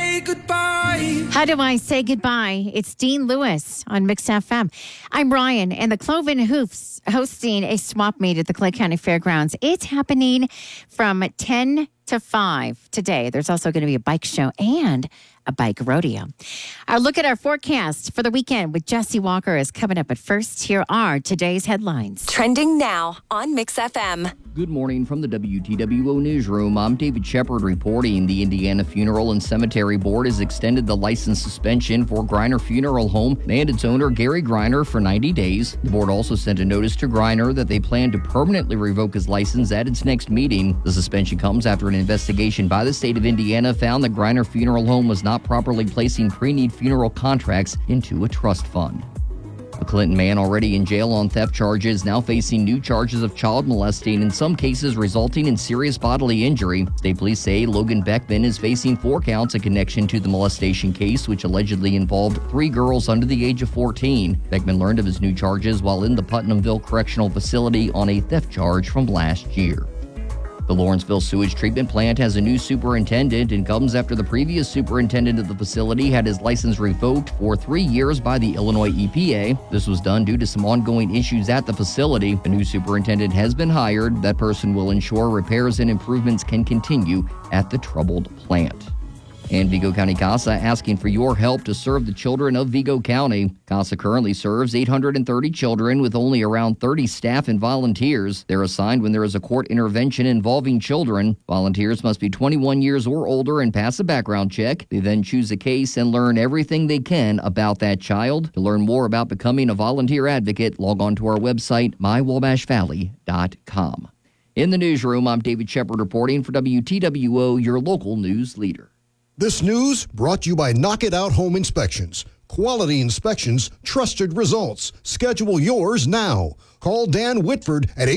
say goodbye? How do I say goodbye? It's Dean Lewis on Mix FM. I'm Ryan, and the Cloven Hoofs hosting a swap meet at the Clay County Fairgrounds. It's happening from 10 to 5 today. There's also going to be a bike show and a bike rodeo. Our look at our forecast for the weekend with Jesse Walker is coming up. But first, here are today's headlines. Trending now on Mix FM. Good morning from the WTWO Newsroom. I'm David Shepard reporting. The Indiana Funeral and Cemetery Board has extended the license suspension for Griner Funeral Home and its owner, Gary Griner, for 90 days. The board also sent a notice to Griner that they plan to permanently revoke his license at its next meeting. The suspension comes after an investigation by the state of Indiana found that Griner Funeral Home was not properly placing pre-need funeral contracts into a trust fund. A Clinton man already in jail on theft charges now facing new charges of child molesting, in some cases resulting in serious bodily injury. State police say Logan Beckman is facing 4 counts in connection to the molestation case, which allegedly involved 3 girls under the age of 14. Beckman learned of his new charges while in the Putnamville Correctional Facility on a theft charge from last year. The Lawrenceville Sewage Treatment Plant has a new superintendent and comes after the previous superintendent of the facility had his license revoked for 3 years by the Illinois EPA. This was done due to some ongoing issues at the facility. A new superintendent has been hired. That person will ensure repairs and improvements can continue at the troubled plant. And Vigo County CASA asking for your help to serve the children of Vigo County. CASA currently serves 830 children with only around 30 staff and volunteers. They're assigned when there is a court intervention involving children. Volunteers must be 21 years or older and pass a background check. They then choose a case and learn everything they can about that child. To learn more about becoming a volunteer advocate, log on to our website, mywabashvalley.com. In the newsroom, I'm David Shepard reporting for WTWO, your local news leader. This news brought to you by Knock It Out Home Inspections. Quality inspections, trusted results. Schedule yours now. Call Dan Whitford at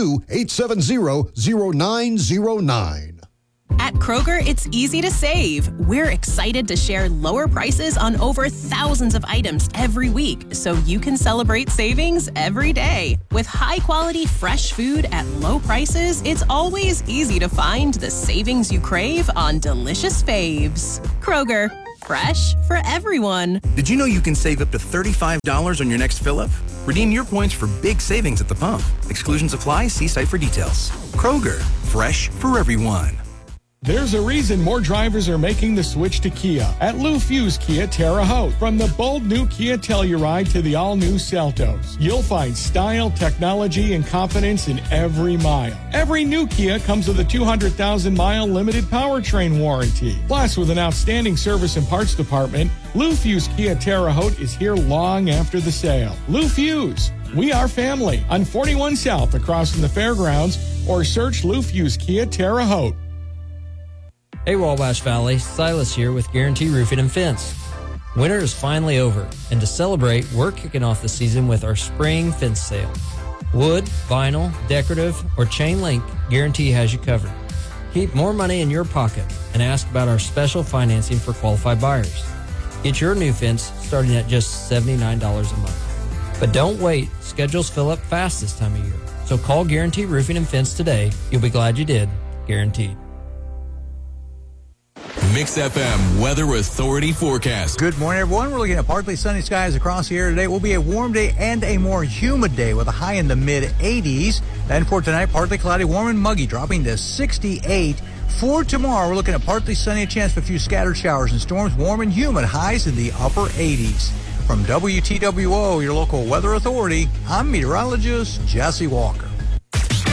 812-870-0909. At Kroger, it's easy to save. We're excited to share lower prices on over thousands of items every week, so you can celebrate savings every day. With high-quality, fresh food at low prices, it's always easy to find the savings you crave on delicious faves. Kroger, fresh for everyone. Did you know you can save up to $35 on your next fill-up? Redeem your points for big savings at the pump. Exclusions apply. See site for details. Kroger, fresh for everyone. There's a reason more drivers are making the switch to Kia at Lou Fusz Kia Terre Haute. From the bold new Kia Telluride to the all-new Seltos, you'll find style, technology, and confidence in every mile. Every new Kia comes with a 200,000-mile limited powertrain warranty. Plus, with an outstanding service and parts department, Lou Fusz Kia Terre Haute is here long after the sale. Lou Fusz, we are family. On 41 South across from the fairgrounds, or search Lou Fusz Kia Terre Haute. Hey Wabash Valley, Silas here with Guarantee Roofing and Fence. Winter is finally over, and to celebrate, we're kicking off the season with our spring fence sale. Wood, vinyl, decorative, or chain link, Guarantee has you covered. Keep more money in your pocket and ask about our special financing for qualified buyers. Get your new fence starting at just $79 a month. But don't wait, schedules fill up fast this time of year. So call Guarantee Roofing and Fence today. You'll be glad you did. Guaranteed. Mix FM Weather Authority forecast. Good morning, everyone. We're looking at partly sunny skies across the air today. It will be a warm day and a more humid day with a high in the mid-80s. Then for tonight, partly cloudy, warm and muggy, dropping to 68. For tomorrow, we're looking at partly sunny, a chance for a few scattered showers and storms, warm and humid, highs in the upper 80s. From WTWO, your local weather authority, I'm meteorologist Jesse Walker.